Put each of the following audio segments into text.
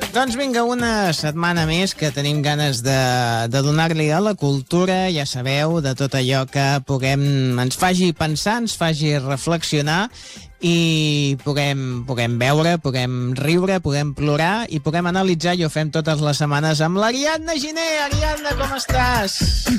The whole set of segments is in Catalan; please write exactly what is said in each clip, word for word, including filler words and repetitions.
Doncs vinga, una setmana més que tenim ganes de, de donar-li a la cultura, ja sabeu, de tot allò que puguem, ens faci pensar, ens faci reflexionar i puguem, puguem veure, puguem riure, puguem plorar i puguem analitzar, i ho fem totes les setmanes amb l'Ariadna Giner. Ariadna, com estàs?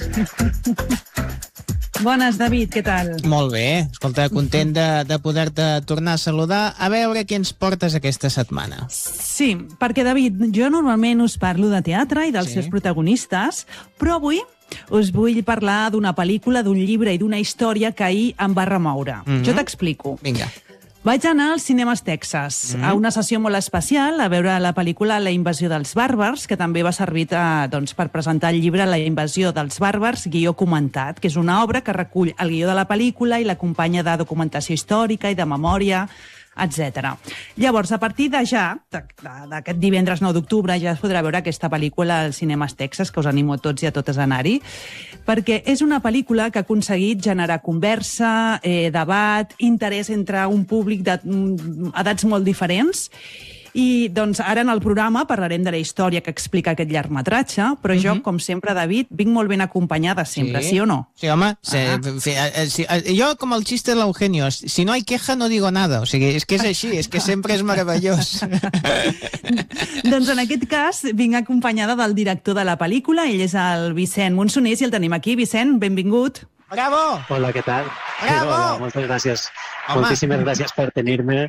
Bones, David, què tal? Molt bé, escolta, content de, de poder-te tornar a saludar. A veure què ens portes aquesta setmana. Sí, perquè, David, jo normalment us parlo de teatre i dels Sí. seus protagonistes, però avui us vull parlar d'una pel·lícula, d'un llibre i d'una història que ahir em va remoure. Mhm. Jo t'explico. Vinga. Vaig anar als cinemes Texas, Mhm. a una sessió molt especial, a veure la pel·lícula La invasió dels bàrbars, que també va servir eh, doncs, per presentar el llibre La invasió dels bàrbars, guió comentat, que és una obra que recull el guió de la pel·lícula i l'acompanya de documentació històrica i de memòria, etcètera. Llavors, a partir de ja, de- de- d'aquest divendres nou d'octubre, ja es podrà veure aquesta pel·lícula als cinemes Texas, que us animo a tots i a totes a anar-hi, perquè és una pel·lícula que ha aconseguit generar conversa, eh, debat, interès entre un públic d'edats molt diferents. I doncs ara en el programa parlarem de la història que explica aquest llargmetratge, però jo, com sempre, David, vinc molt ben acompanyada sempre, sí, o no? Sí, home, sí, Ah. sí, eh, sí, eh, jo com el xiste de l'Eugenio, si no hay queja no digo nada, o sigui, és que és així, és que sempre és meravellós. Doncs en aquest cas vinc acompanyada del director de la pel·lícula, ell és el Vicent Monsonés i el tenim aquí. Vicent, benvingut. Bravo! Hola, ¿qué tal? Bravo! Hola, moltes gràcies. Home. Moltíssimes gràcies per tenir-me.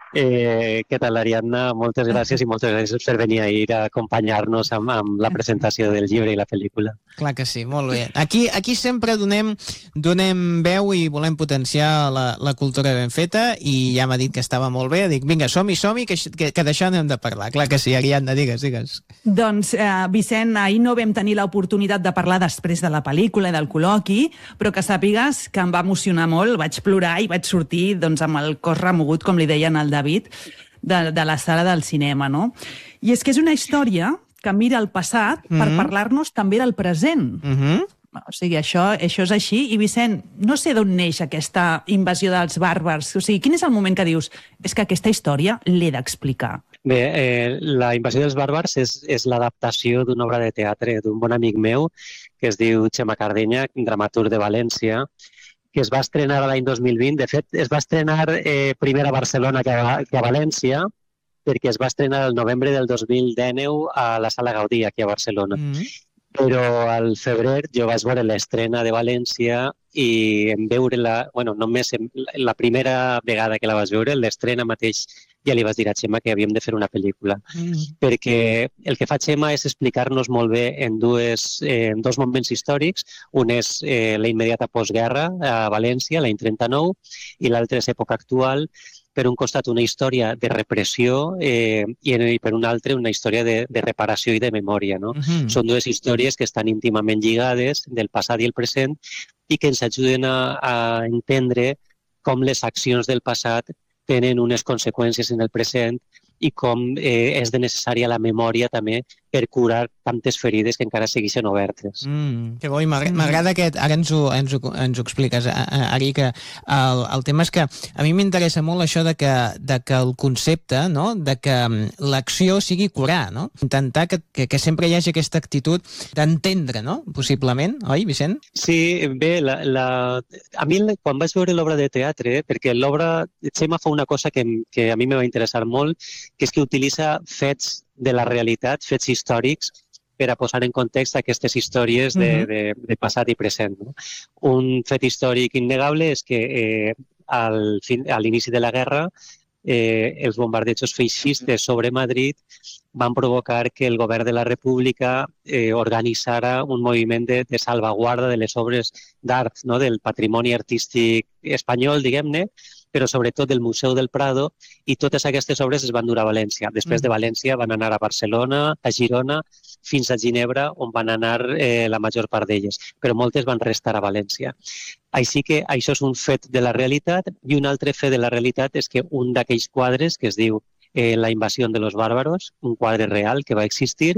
Eh, què tal, Ariadna? Moltes gràcies i moltes gràcies per venir ahir a acompanyar-nos amb, amb la presentació del llibre i la pel·lícula. Clar que sí, molt bé. Aquí, aquí sempre donem, donem veu i volem potenciar la, la cultura ben feta, i ja m'ha dit que estava molt bé. Dic, vinga, som-hi, som-hi, que, que, que d'això n'hem de parlar. Clar que sí, Ariadna, digues, digues. Doncs, eh, Vicent, ahir no vam tenir l'oportunitat de parlar després de la pel·lícula i del col·loqui, però que sàpigues que em va emocionar molt, vaig plorar i vaig sortir doncs, amb el cos remogut, com li deien al David, de, de la sala del cinema, no? I és que és una història que mira el passat per Mhm. parlar-nos també del present. Uh -huh. O sigui, això, això és així. I, Vicent, no sé d'on neix aquesta invasió dels bàrbars. O sigui, quin és el moment que dius és que aquesta història l'he d'explicar? Bé, eh, la invasió dels bàrbars és, és l'adaptació d'una obra de teatre d'un bon amic meu que es diu Xema Cardenya, dramaturg de València, que es va estrenar l'any dos mil vint. De fet, es va estrenar eh, primer a Barcelona que a, que a València, perquè es va estrenar el novembre del dos mil dinou a la Sala Gaudí, aquí a Barcelona. Uh -huh. Però al febrer jo vaig veure l'estrena de València i en veure-la, bueno, només en, la primera vegada que la vaig veure, l'estrena mateix, ja li vaig dir a Xema que havíem de fer una pel·lícula. Mm. Perquè el que fa Xema és explicar-nos molt bé en, dues, eh, en dos moments històrics. Un és eh, la immediata postguerra a València, l'any trenta-nou, i l'altre és època actual. Per un costat una història de repressió eh, i, en, i per un altre una història de, de reparació i de memòria. No? Uh -huh. Són dues històries que estan íntimament lligades del passat i el present i que ens ajuden a, a entendre com les accions del passat tenen unes conseqüències en el present i com eh, és de necessària la memòria també per curar tantes ferides que encara segueixen obertes. Mm, que bo, i m'agrada, m'agrada que ara ens ho, ens ho, ens ho expliques, Ari, que el, el tema és que a mi m'interessa molt això de que, de que el concepte, no?, de que l'acció sigui curar, no? Intentar que, que, que sempre hi hagi aquesta actitud d'entendre, no?, possiblement, oi, Vicent? Sí, bé, la, la... a mi quan vaig veure l'obra de teatre, perquè l'obra, Xema fa una cosa que, que a mi me va interessar molt, que és que utilitza fets de la realitat, fets històrics, per a posar en context aquestes històries de, de, de passat i present. No? Un fet històric innegable és que eh, al fin, a l'inici de la guerra eh, els bombardejos feixistes sobre Madrid van provocar que el govern de la República eh, organitzara un moviment de, de salvaguarda de les obres d'art, no? Del patrimoni artístic espanyol, diguem-ne, però sobretot del Museu del Prado, i totes aquestes obres es van dur a València. Després de València van anar a Barcelona, a Girona, fins a Ginebra, on van anar eh, la major part d'elles, però moltes van restar a València. Així que això és un fet de la realitat, i un altre fet de la realitat és que un d'aquells quadres, que es diu eh, La invasió de los bàrbaros, un quadre real que va existir,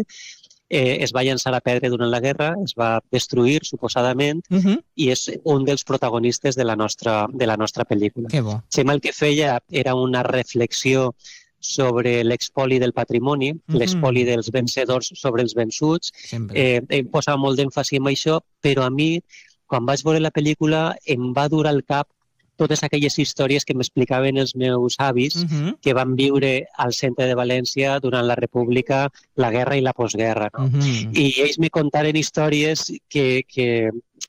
eh, es va llançar a perdre durant la guerra, es va destruir, suposadament, Uh -huh. i és un dels protagonistes de la nostra, de la nostra pel·lícula. Que bo. Xema el que feia era una reflexió sobre l'expoli del patrimoni, mm-hmm. l'expoli dels vencedors sobre els vençuts. Eh, em posava molt d'èmfasi en això, però a mi, quan vaig veure la pel·lícula, em va dur al cap totes aquelles històries que m'explicaven els meus avis uh-huh. que van viure al centre de València durant la República, la guerra i la postguerra. No? Uh-huh. I ells me contaren històries que, que,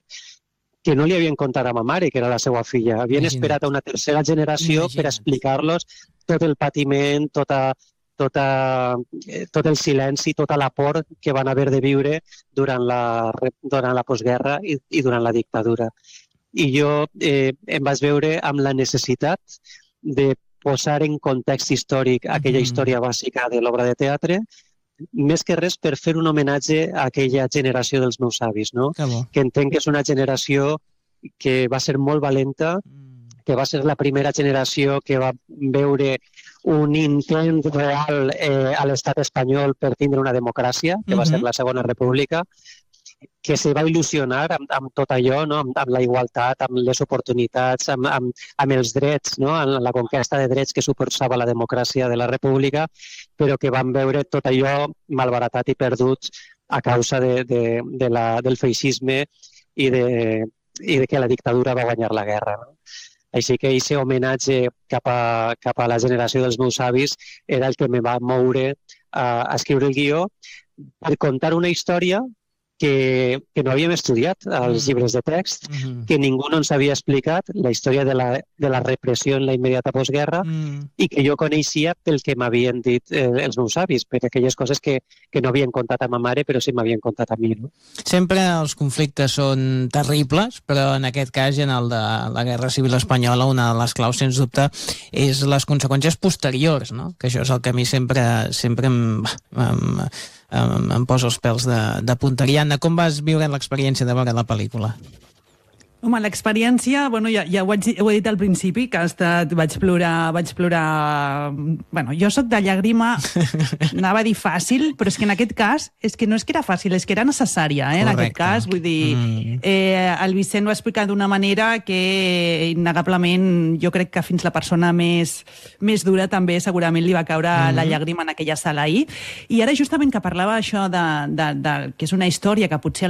que no li havien contat a ma mare, que era la seva filla. Havien Imagina't. esperat a una tercera generació Imagina't. per explicar-los tot el patiment, tota, tota, tot el silenci, tota la por que van haver de viure durant la, durant la postguerra i, i durant la dictadura. I jo eh, em vaig veure amb la necessitat de posar en context històric aquella mm. història bàsica de l'obra de teatre, més que res per fer un homenatge a aquella generació dels meus avis, no? Que, que entenc que és una generació que va ser molt valenta, mm. que va ser la primera generació que va veure un intent real eh, a l'estat espanyol per tindre una democràcia, que mm-hmm. va ser la Segona República, que se va il·lusionar amb, amb tot allò, no? amb, amb la igualtat, amb les oportunitats, amb, amb, amb els drets, no? amb la conquesta de drets que suposava la democràcia de la República, però que van veure tot allò malbaratat i perdut a causa de, de, de la, del feixisme i de, i de que la dictadura va guanyar la guerra. No? Així que aquest homenatge cap a, cap a la generació dels meus avis era el que me va moure a, a escriure el guió per contar una història que, que no havíem estudiat als llibres de text, mm. que ningú no ens havia explicat, la història de la, de la repressió en la immediata postguerra, mm. i que jo coneixia pel que m'havien dit eh, els meus avis, per aquelles coses que, que no havien contat a ma mare, però sí m'havien contat a mi. No? Sempre els conflictes són terribles, però en aquest cas, en el de la Guerra Civil Espanyola, una de les claus, sens dubte, és les conseqüències posteriors, no? Que això és el que a mi sempre, sempre em, em, em, em posa els pèls de, de punta. Ariadna, com vas viure l'experiència de veure la pel·lícula? Home, l'experiència, bueno, ja, ja ho, he, ho he dit al principi, que ha estat, vaig plorar, vaig plorar... Bueno, jo sóc de llàgrima, anava a dir fàcil, però és que en aquest cas, és que no és que era fàcil, és que era necessària, eh, en aquest cas. Vull dir, mm. eh, el Vicent ho ha explicat d'una manera que, innegablement, jo crec que fins la persona més, més dura també segurament li va caure mm. la llàgrima en aquella sala ahir. I ara, justament, que parlava això de, de, de, que és una història que potser